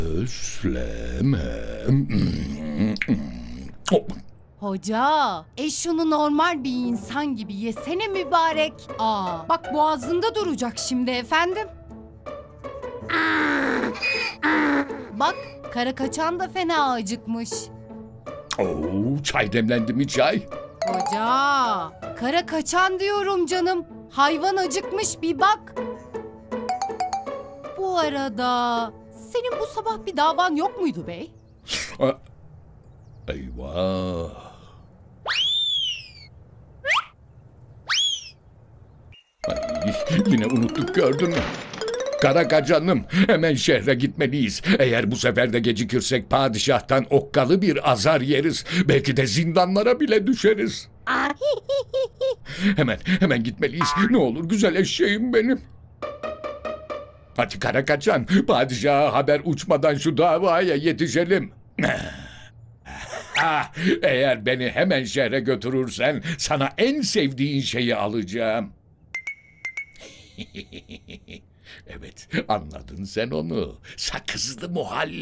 Özlemem. Hoca, şunu normal bir insan gibi yesene mübarek. Bak boğazında duracak şimdi efendim. Bak, kara kaçan da fena acıkmış. Çay demlendi mi çay? Hoca, kara kaçan diyorum canım. Hayvan acıkmış bir bak. Bu arada senin bu sabah bir davan yok muydu bey? Eyvah. Ay, yine unuttuk gördün mü? Karakacanım, hemen şehre gitmeliyiz. Eğer bu sefer de gecikirsek padişahtan okkalı bir azar yeriz. Belki de zindanlara bile düşeriz. Hemen gitmeliyiz. Ne olur güzel eşeğim benim. Hadi Karakaçan, padişaha haber uçmadan şu davaya yetişelim. Eğer beni hemen şehre götürürsen sana en sevdiğin şeyi alacağım. Evet, anladın sen onu. Sakızlı muhallebi.